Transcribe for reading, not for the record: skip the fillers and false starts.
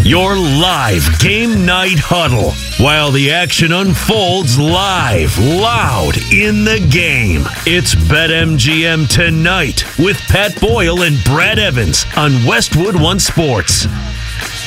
Your live game night huddle while the action unfolds live, loud in the game. It's BetMGM Tonight with Pat Boyle and Brad Evans on Westwood One Sports.